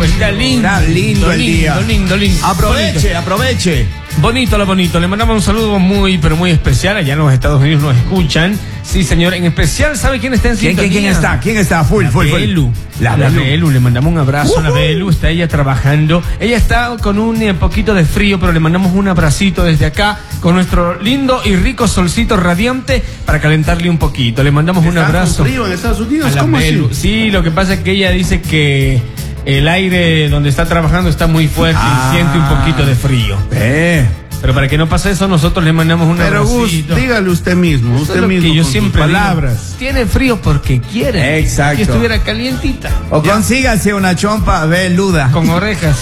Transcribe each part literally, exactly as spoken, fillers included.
pues está lindo. Está lindo el lindo, día. Lindo, lindo. Aproveche, bonito. aproveche. Bonito, lo bonito. Le mandamos un saludo muy, pero muy especial. Allá en los Estados Unidos nos escuchan. Sí, señor. En especial, ¿sabe quién está en ¿Quién, sintonía? quién, quién está? ¿Quién está? Full, La full, full. Belu. La, La Belu. Belu. Le mandamos un abrazo Uh-huh. a la Belu. Está ella trabajando. Ella está con un eh, poquito de frío, pero le mandamos un abracito desde acá con nuestro lindo y rico solcito radiante para calentarle un poquito. Le mandamos un ¿Está abrazo. con frío en Estados Unidos? A la ¿Cómo Belu. así? Sí, lo que pasa es que ella dice que el aire donde está trabajando está muy fuerte Ah. y siente un poquito de frío. Eh. Pero para que no pase eso, nosotros le mandamos un Pero Gus, abracito. dígale usted mismo, Eso usted es lo mismo que yo con sus siempre digo. palabras. Tiene frío porque quiere. Exacto. Que estuviera calientita. O consígase una chompa veluda. Con orejas.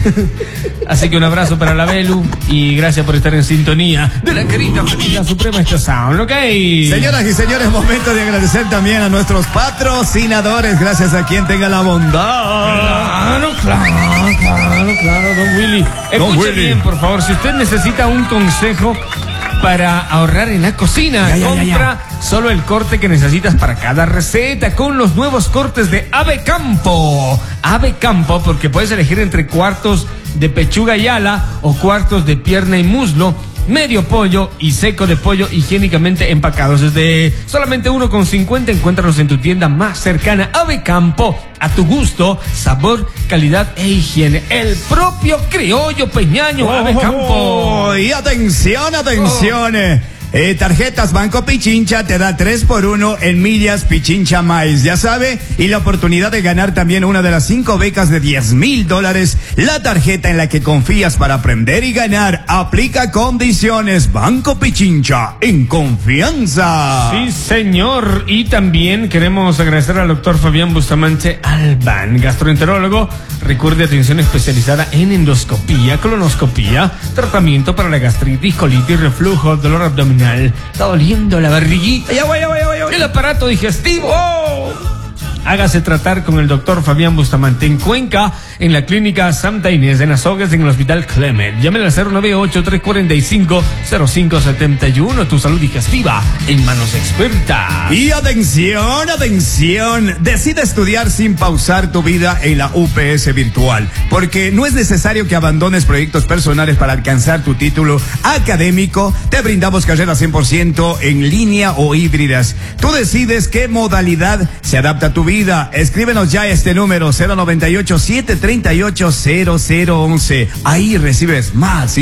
Así que un abrazo para la Belu y gracias por estar en sintonía de la querida la Suprema Estación, ¿ok? Señoras y señores, momento de agradecer también a nuestros patrocinadores, gracias a quien tenga la bondad. Claro, claro, claro, claro, don Willy. Escuche Willy. bien, por favor, si usted necesita un consejo para ahorrar en la cocina, Ya, ya, ya, compra solo el corte que necesitas para cada receta con los nuevos cortes de Ave Campo. Ave Campo, porque puedes elegir entre cuartos de pechuga y ala o cuartos de pierna y muslo, medio pollo y seco de pollo higiénicamente empacados. Desde solamente uno con cincuenta, encuéntralos en tu tienda más cercana. Ave Campo, a tu gusto, sabor, calidad e higiene. El propio criollo peñaño, Ave Campo. Oh, y atención, atención. Eh, tarjetas Banco Pichincha te da tres por uno en millas Pichincha Miles, ya sabe, y la oportunidad de ganar también una de las cinco becas de diez mil dólares. La tarjeta en la que confías para aprender y ganar. Aplica condiciones. Banco Pichincha, en confianza. Sí, señor. Y también queremos agradecer al doctor Fabián Bustamante Albán, gastroenterólogo. Recuerde, atención especializada en endoscopía, colonoscopía, tratamiento para la gastritis, colitis, reflujo, dolor abdominal. Está doliendo la barriguita. Ya voy, ya voy, ya voy, ya voy. El aparato digestivo. Oh. Hágase tratar con el doctor Fabián Bustamante en Cuenca, en la clínica Santa Inés, en Azogues, en el hospital Clement. Llámele al cero nueve ocho, tres cuatro cinco, cero cinco siete uno. Tu salud digestiva en manos expertas. Y atención, atención, decide estudiar sin pausar tu vida en la U P S virtual, porque no es necesario que abandones proyectos personales para alcanzar tu título académico. Te brindamos carreras cien por ciento en línea o híbridas. Tú decides qué modalidad se adapta a tu vida. Escríbenos ya a este número cero noventa y ocho, siete treinta y ocho, cero cero once. Ahí recibes más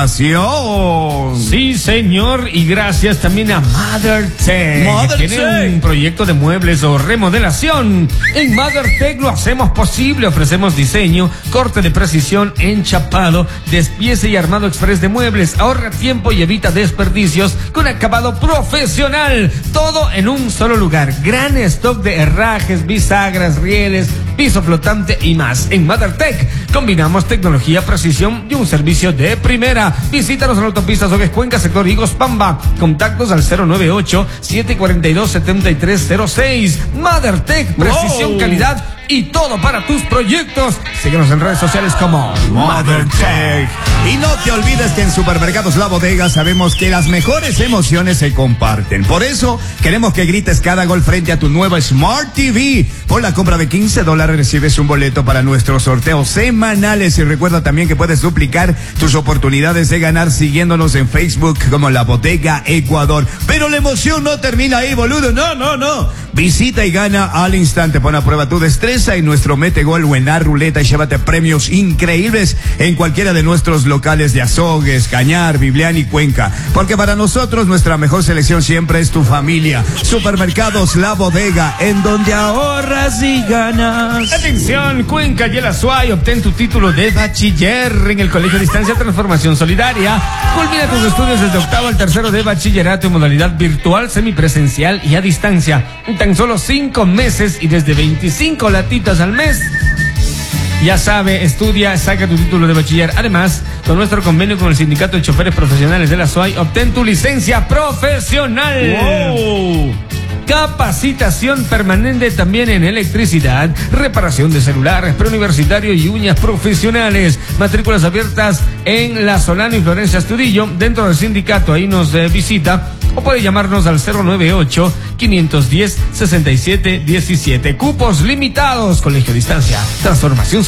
información. Sí, señor, y gracias también a MotherTech. Mother Tiene Tech. un proyecto de muebles o remodelación. En MotherTech lo hacemos posible. Ofrecemos diseño, corte de precisión, enchapado, despiece y armado express de muebles. Ahorra tiempo y evita desperdicios con acabado profesional. Todo en un solo lugar. Gran stock de herrajes, bisagras, rieles, piso flotante y más. En MotherTech combinamos tecnología, precisión y un servicio de primera. Visítanos en la autopista Azogues Cuenca, sector Higos Pamba. Contactos al cero nueve ocho, siete cuatro dos, siete tres cero seis. MotherTech, precisión, Wow. calidad y todo para tus proyectos. Síguenos en redes sociales como MotherTech. Y no te olvides que en Supermercados La Bodega sabemos que las mejores emociones se comparten. Por eso queremos que grites cada gol frente a tu nueva Smart T V. Por la compra de quince dólares recibes un boleto para nuestros sorteos semanales. Y recuerda también que puedes duplicar tus oportunidades de ganar siguiéndonos en Facebook como La Bodega Ecuador. Pero la emoción no termina ahí, boludo. No, no, no. Visita y gana al instante. Pon a prueba tu destreza en nuestro Mete Gol o en la ruleta y llévate premios increíbles en cualquiera de nuestros locales de Azogues, Cañar, Biblián y Cuenca. Porque para nosotros nuestra mejor selección siempre es tu familia. Supermercados La Bodega, en donde ahorras y ganas. Atención, Cuenca y el Azuay, obtén tu título de bachiller en el Colegio Distancia Transformación Solidaria. Culmina tus estudios desde octavo al tercero de bachillerato en modalidad virtual, semipresencial y a distancia. En tan solo cinco meses y desde veinticinco latitas al mes. Ya sabe, estudia, saca tu título de bachiller. Además, con nuestro convenio con el Sindicato de Choferes Profesionales de la S U A Y, obtén tu licencia profesional. Wow. Capacitación permanente también en electricidad, reparación de celulares, preuniversitario y uñas profesionales. Matrículas abiertas en La Solano y Florencia Astudillo, dentro del sindicato. Ahí nos eh, visita o puede llamarnos al cero nueve ocho, quinientos diez, sesenta y siete diecisiete. Cupos limitados. Colegio Distancia Transformación